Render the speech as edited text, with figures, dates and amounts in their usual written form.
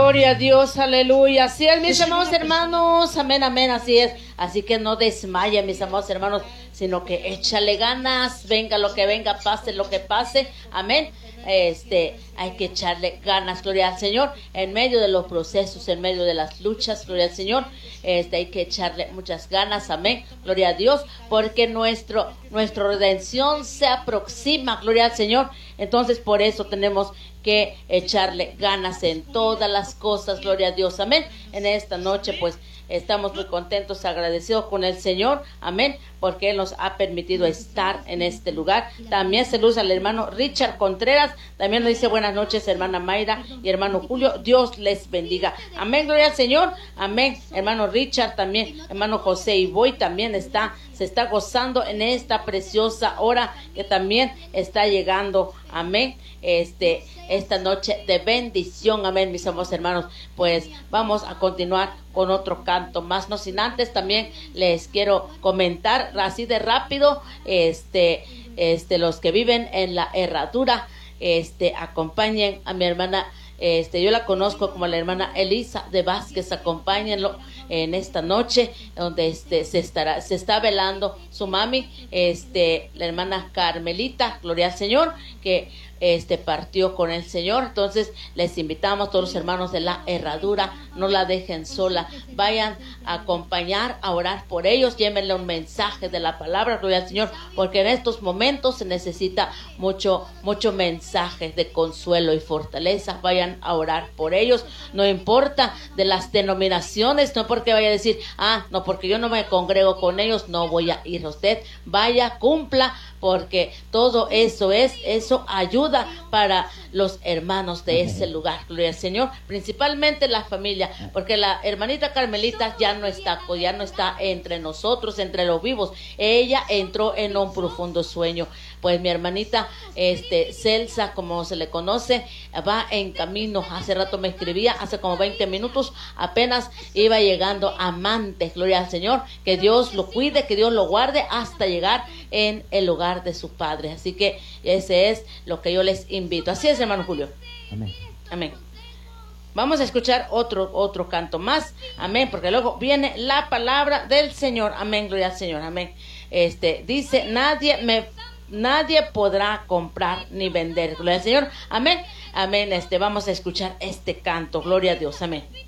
Gloria a Dios, aleluya. Así es, mis amados hermanos, amén, amén, así es. Así que no desmaye, mis amados hermanos, sino que échale ganas, venga lo que venga, pase lo que pase, amén. Hay que echarle ganas, gloria al Señor, en medio de los procesos, en medio de las luchas, gloria al Señor. Hay que echarle muchas ganas, amén, gloria a Dios, porque nuestra redención se aproxima, gloria al Señor. Entonces por eso tenemos que echarle ganas en todas las cosas, gloria a Dios, amén. En esta noche pues estamos muy contentos, agradecidos con el Señor, amén, porque Él nos ha permitido estar en este lugar. También saludos al hermano Richard Contreras, también nos dice buenas noches hermana Mayra y hermano Julio, Dios les bendiga, amén, gloria al Señor, amén. Hermano Richard también, hermano José Iboy también se está gozando en esta preciosa hora que también está llegando, amén, esta noche de bendición, amén, mis amados hermanos. Pues vamos a continuar con otro canto más, no sin antes también les quiero comentar así de rápido, los que viven en la Herradura, acompañen a mi hermana, yo la conozco como la hermana Elisa de Vázquez, acompáñenlo en esta noche donde se está velando su mami, la hermana Carmelita, gloria al Señor, que partió con el Señor. Entonces les invitamos, todos los hermanos de la Herradura, no la dejen sola, vayan a acompañar, a orar por ellos, llévenle un mensaje de la palabra, gloria al Señor, porque en estos momentos se necesita mucho mensaje de consuelo y fortaleza. Vayan a orar por ellos, no importa de las denominaciones, no porque vaya a decir, no, porque yo no me congrego con ellos, no voy a ir. Usted vaya, cumpla, porque todo eso ayuda para los hermanos de ese lugar, gloria al Señor, principalmente la familia, porque la hermanita Carmelita ya no está entre nosotros, entre los vivos. Ella entró en un profundo sueño. Pues mi hermanita Celsa, como se le conoce, va en camino. Hace rato me escribía, hace como 20 minutos apenas iba llegando a Mantes, gloria al Señor, que Dios lo cuide, que Dios lo guarde hasta llegar en el hogar de su padre. Así que ese es lo que yo les invito. Así es, hermano Julio. Amén. Amén. Vamos a escuchar otro canto más, amén, porque luego viene la palabra del Señor, amén, gloria al Señor, amén. Dice, nadie podrá comprar ni vender, gloria al Señor, amén, amén. Vamos a escuchar este canto, gloria a Dios, amén.